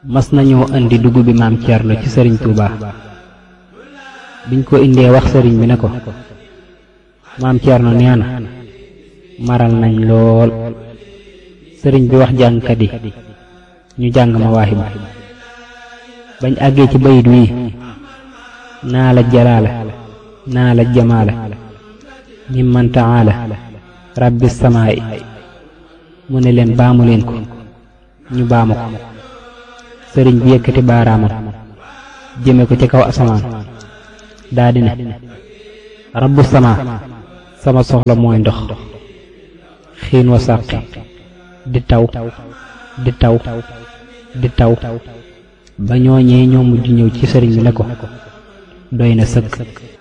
mas nañoo andi dugub bi maam Cerno ci sëriñ Tuuba biñ ko indee wax sëriñ bi ne ko maam Cerno nee na maral nañ lool. sëriñ bi wax jàngkat yi ñu jàng Mawaahib bañ àggee ci bayit wii naa la jalaala naa la jamaala mimman taala rabbi samaa'i mu ne leen baamu leen ko ñu baamu ko. sëriñ bi yëkkati baaraamam jëme ko ci kaw asamaan daa di ne rabbu samaa sama soxla mooy ndox. xiin wa sàqi di taw di taw di taw ba ñooñee ñoo mujj ñëw ci sëriñ bi ne ko doy na sëkk.